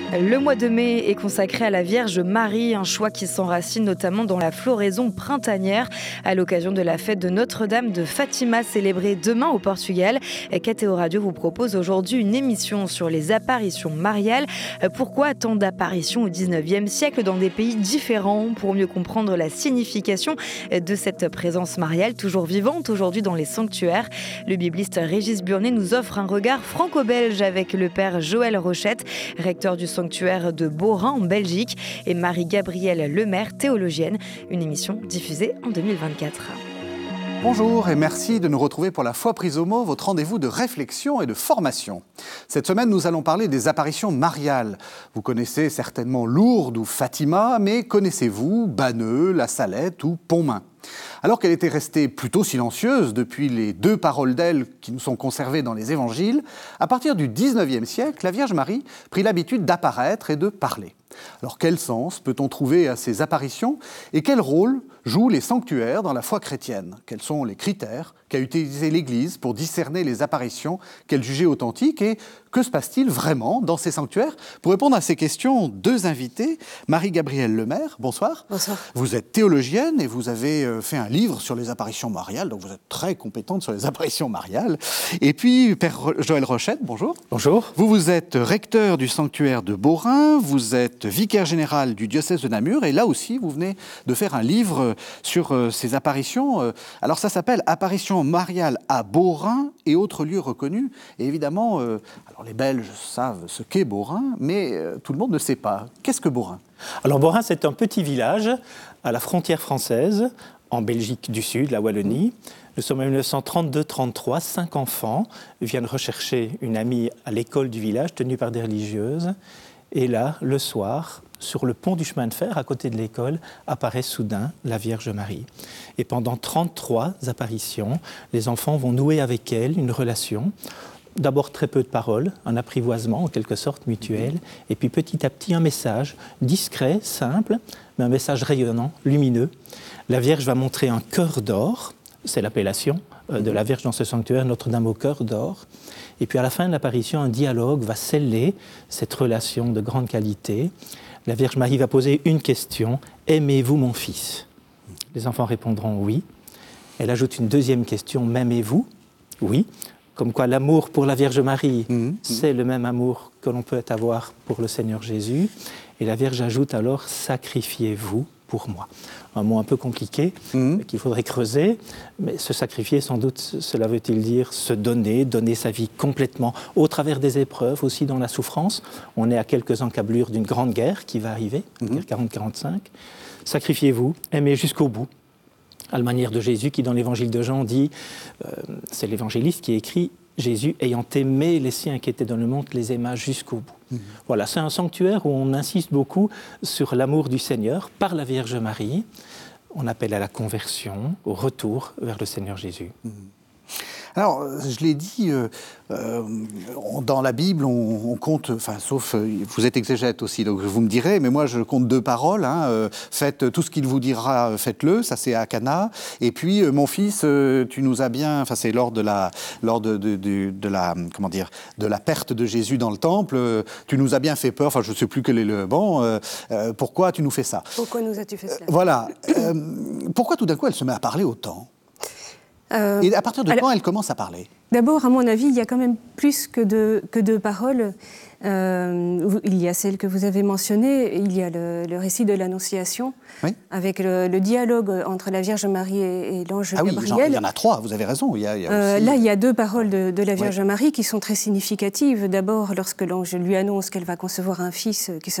Le mois de mai est consacré à la Vierge Marie, un choix qui s'enracine notamment dans la floraison printanière à l'occasion de la fête de Notre-Dame de Fatima célébrée demain au Portugal. KTO Radio vous propose aujourd'hui une émission sur les apparitions mariales. Pourquoi tant d'apparitions au 19e siècle dans des pays différents? Pour mieux comprendre la signification de cette présence mariale toujours vivante aujourd'hui dans les sanctuaires, le bibliste Régis Burnet nous offre un regard franco-belge avec le père Joël Rochette, recteur du sanctuaire de Beaurain en Belgique, et Marie-Gabrielle Lemaire, théologienne. Une émission diffusée en 2024. Bonjour et merci de nous retrouver pour la Foi prise au mot, votre rendez-vous de réflexion et de formation. Cette semaine, nous allons parler des apparitions mariales. Vous connaissez certainement Lourdes ou Fatima, mais connaissez-vous Banneux, La Salette ou Pontmain ? Alors qu'elle était restée plutôt silencieuse depuis les 2 paroles d'elle qui nous sont conservées dans les évangiles, à partir du 19e siècle, la Vierge Marie prit l'habitude d'apparaître et de parler. Alors quel sens peut-on trouver à ces apparitions et quel rôle jouent les sanctuaires dans la foi chrétienne? Quels sont les critères qu'a utilisé l'Église pour discerner les apparitions qu'elle jugeait authentiques et que se passe-t-il vraiment dans ces sanctuaires? Pour répondre à ces questions, 2 invités. Marie-Gabrielle Lemaire, bonsoir. Bonsoir. Vous êtes théologienne et vous avez fait un livre sur les apparitions mariales, donc vous êtes très compétente sur les apparitions mariales. Et puis, Père Joël Rochette, bonjour. Bonjour. Vous êtes recteur du sanctuaire de Beaurain, vous êtes vicaire général du diocèse de Namur, et là aussi, vous venez de faire un livre sur ces apparitions. Alors, ça s'appelle « Apparitions mariales à Beaurain et autres lieux reconnus ». Et évidemment, alors les Belges savent ce qu'est Beaurain, mais tout le monde ne sait pas. Qu'est-ce que Beaurain ? Alors, Beaurain, c'est un petit village à la frontière française, en Belgique du Sud, la Wallonie. Nous sommes en 1932-33, 5 enfants viennent rechercher une amie à l'école du village, tenue par des religieuses. Et là, le soir, sur le pont du chemin de fer, à côté de l'école, apparaît soudain la Vierge Marie. Et pendant 33 apparitions, les enfants vont nouer avec elle une relation. D'abord très peu de paroles, un apprivoisement en quelque sorte mutuel, et puis petit à petit un message discret, simple, mais un message rayonnant, lumineux. La Vierge va montrer un cœur d'or, c'est l'appellation de la Vierge dans ce sanctuaire, Notre-Dame au cœur d'or. Et puis à la fin de l'apparition, un dialogue va sceller cette relation de grande qualité. La Vierge Marie va poser une question, « Aimez-vous mon fils ?» Les enfants répondront « oui ». Elle ajoute une deuxième question, « M'aimez-vous » ? « Oui ». Comme quoi l'amour pour la Vierge Marie, c'est le même amour que l'on peut avoir pour le Seigneur Jésus. Et la Vierge ajoute alors « Sacrifiez-vous pour moi ». Un mot un peu compliqué qu'il faudrait creuser, mais se sacrifier, sans doute, cela veut-il dire se donner, donner sa vie complètement, au travers des épreuves, aussi dans la souffrance. On est à quelques encablures d'une grande guerre qui va arriver, guerre 40-45. Sacrifiez-vous, aimez jusqu'au bout. À la manière de Jésus qui, dans l'évangile de Jean, dit, c'est l'évangéliste qui écrit, Jésus, ayant aimé les siens qui étaient dans le monde, les aima jusqu'au bout. Voilà, c'est un sanctuaire où on insiste beaucoup sur l'amour du Seigneur par la Vierge Marie. On appelle à la conversion, au retour vers le Seigneur Jésus. Alors, je l'ai dit, dans la Bible, on compte, enfin, sauf, vous êtes exégète aussi, donc vous me direz, mais moi je compte 2 paroles, faites tout ce qu'il vous dira, faites-le, ça c'est à Cana, et puis, mon fils, tu nous as bien, enfin c'est lors de la perte de Jésus dans le temple, tu nous as bien fait peur, enfin je ne sais plus quel est le bon, pourquoi tu nous fais ça ? Pourquoi nous as-tu fait cela ? Voilà, pourquoi tout d'un coup elle se met à parler autant ? Et à partir de quand elle commence à parler ? D'abord, à mon avis, il y a quand même plus que deux paroles. Il y a celle que vous avez mentionnée, il y a le récit de l'Annonciation, oui, avec le dialogue entre la Vierge Marie et l'ange Gabriel. Ah oui, il y en a 3, vous avez raison. Il y a aussi... Là, il y a 2 paroles de la Vierge Marie qui sont très significatives. D'abord, lorsque l'ange lui annonce qu'elle va concevoir un fils qui sera